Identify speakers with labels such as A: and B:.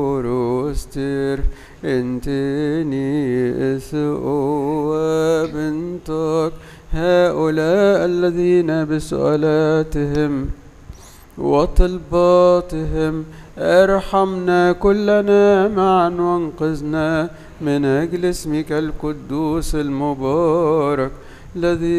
A: روستر انتني وبنتك هؤلاء الذين بسؤالاتهم وطلباتهم ارحمنا كلنا معا وانقذنا من أجل اسمك القدوس المبارك الذي